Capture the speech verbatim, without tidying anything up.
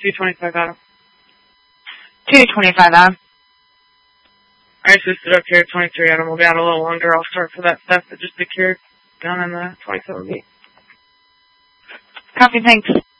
two twenty-five Adam. two twenty-five Adam. I assisted up here at twenty-three Adam. We'll be out a little longer. I'll start for that stuff, but just be here down in the twenty-seven beat. Copy, thanks.